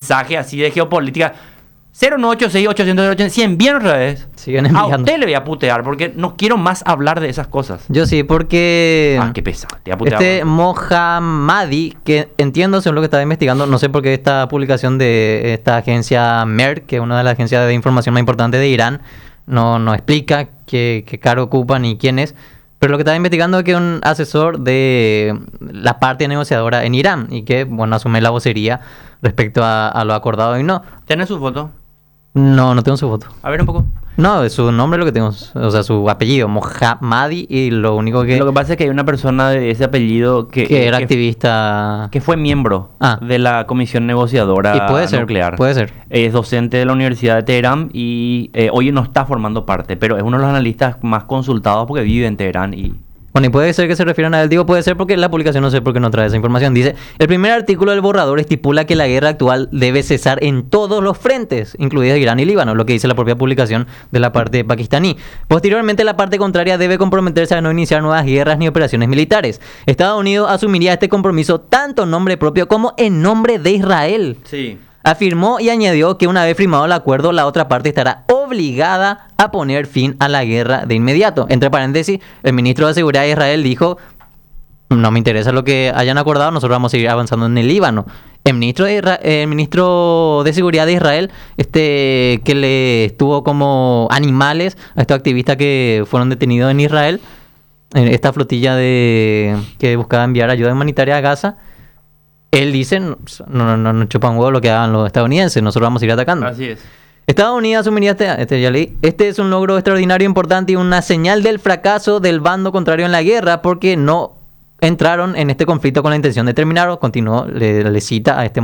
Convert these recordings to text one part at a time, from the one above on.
mensaje así de geopolítica. 0986800, si envían otra vez, Siguen a enviando. usted le voy a putear porque no quiero más hablar de esas cosas. Yo sí, porque Qué pesado, te voy a putear. este Mohammadi, que entiendo según lo que estaba investigando, no sé por qué esta publicación de esta agencia Merck, que es una de las agencias de información más importantes de Irán, no explica qué cargo ocupa ni quién es. Pero lo que estaba investigando es que es un asesor de la parte negociadora en Irán y que, bueno, asume la vocería respecto a lo acordado y no. ¿Tienes su foto? No tengo su foto. A ver un poco. No, es su nombre lo que tengo, o sea, su apellido, Mohammadi, y lo único que... Lo que pasa es que hay una persona de ese apellido que era activista... que fue miembro de la comisión negociadora y puede ser, nuclear. puede ser. Es docente de la Universidad de Teherán y hoy no está formando parte, pero es uno de los analistas más consultados porque vive en Teherán y... Bueno, y puede ser que se refieran a él, digo, puede ser porque la publicación no sé por qué no trae esa información. Dice, el primer artículo del borrador estipula que la guerra actual debe cesar en todos los frentes, incluidos Irán y Líbano, lo que dice la propia publicación de la parte pakistaní. Posteriormente, la parte contraria debe comprometerse a no iniciar nuevas guerras ni operaciones militares. Estados Unidos asumiría este compromiso tanto en nombre propio como en nombre de Israel. Sí. Afirmó y añadió que una vez firmado el acuerdo, la otra parte estará obligada a poner fin a la guerra de inmediato. Entre paréntesis, el ministro de Seguridad de Israel dijo, no me interesa lo que hayan acordado, nosotros vamos a seguir avanzando en el Líbano. El ministro de Seguridad de Israel, que le estuvo como animales a estos activistas que fueron detenidos en Israel, en esta flotilla que buscaba enviar ayuda humanitaria a Gaza, él dice, no chupan huevo lo que hagan los estadounidenses, nosotros vamos a ir atacando. Así es. Estados Unidos asumiría ya leí. Este es un logro extraordinario, importante y una señal del fracaso del bando contrario en la guerra, porque no entraron en este conflicto con la intención de terminarlo. Continuó, le cita a este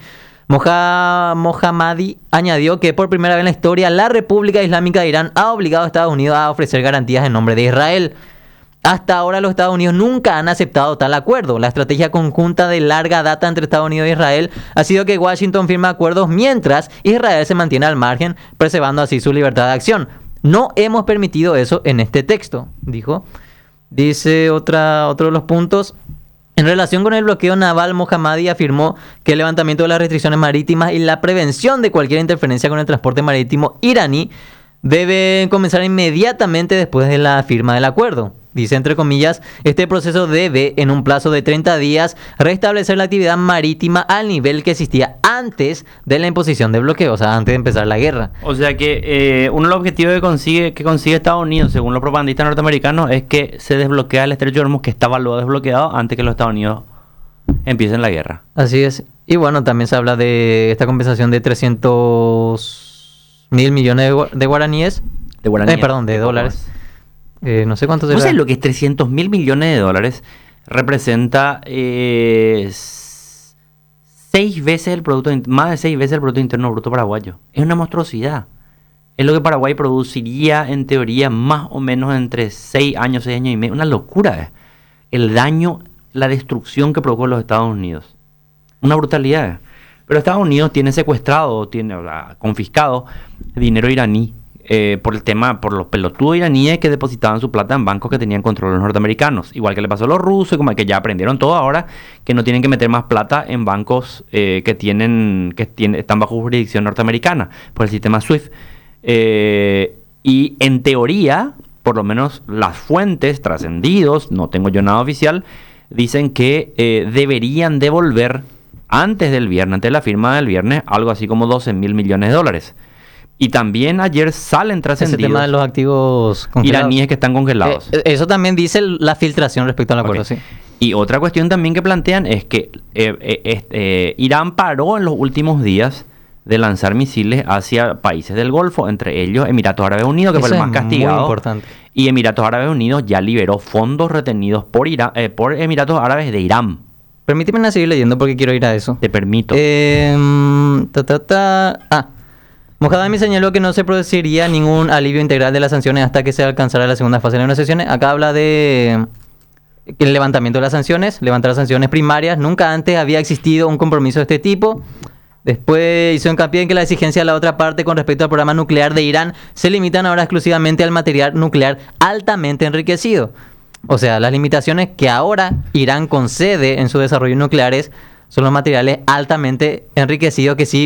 Mohammadi añadió que por primera vez en la historia la República Islámica de Irán ha obligado a Estados Unidos a ofrecer garantías en nombre de Israel. Hasta ahora los Estados Unidos nunca han aceptado tal acuerdo. La estrategia conjunta de larga data entre Estados Unidos e Israel ha sido que Washington firme acuerdos mientras Israel se mantiene al margen, preservando así su libertad de acción. No hemos permitido eso en este texto, dijo. Dice otro de los puntos. En relación con el bloqueo naval, Mohammadi afirmó que el levantamiento de las restricciones marítimas y la prevención de cualquier interferencia con el transporte marítimo iraní deben comenzar inmediatamente después de la firma del acuerdo. Dice, entre comillas, este proceso debe, en un plazo de 30 días, restablecer la actividad marítima al nivel que existía antes de la imposición de bloqueo, o sea, antes de empezar la guerra. O sea que uno de los objetivos que consigue Estados Unidos, según los propagandistas norteamericanos, es que se desbloquea el estrecho de Hormuz, que estaba luego desbloqueado antes que los Estados Unidos empiecen la guerra. Así es. Y bueno, también se habla de esta compensación de 300.000 millones de guaraníes. De guaraníes. De dólares. No sé cuánto será. No sé lo que es 300.000 millones de dólares. Representa 6 veces el producto, más de 6 veces el Producto Interno Bruto paraguayo. Es una monstruosidad. Es lo que Paraguay produciría en teoría más o menos entre 6 años y medio. Una locura. El daño, la destrucción que provocó los Estados Unidos. Una brutalidad. Pero Estados Unidos tiene secuestrado, confiscado dinero iraní. Por los pelotudos iraníes que depositaban su plata en bancos que tenían control los norteamericanos. Igual que le pasó a los rusos, como que ya aprendieron todo ahora, que no tienen que meter más plata en bancos que están bajo jurisdicción norteamericana, por el sistema SWIFT. Y en teoría, por lo menos las fuentes trascendidos, no tengo yo nada oficial, dicen que deberían devolver antes del viernes, antes de la firma del viernes, algo así como 12.000 millones de dólares. Y también ayer salen trascendidos ese tema de los activos congelados, iraníes que están congelados. Eso también dice la filtración respecto al acuerdo, sí. Y otra cuestión también que plantean es que Irán paró en los últimos días de lanzar misiles hacia países del Golfo, entre ellos Emiratos Árabes Unidos, que fue el más castigado. Muy importante. Y Emiratos Árabes Unidos ya liberó fondos retenidos por Emiratos Árabes de Irán. Permíteme seguir leyendo porque quiero ir a eso. Te permito. Mohammadi señaló que no se produciría ningún alivio integral de las sanciones hasta que se alcanzara la segunda fase de las negociaciones. Acá habla de el levantamiento de las sanciones, levantar las sanciones primarias. Nunca antes había existido un compromiso de este tipo. Después hizo hincapié en que la exigencia de la otra parte con respecto al programa nuclear de Irán se limitan ahora exclusivamente al material nuclear altamente enriquecido. O sea, las limitaciones que ahora Irán concede en su desarrollo nucleares son los materiales altamente enriquecidos que sí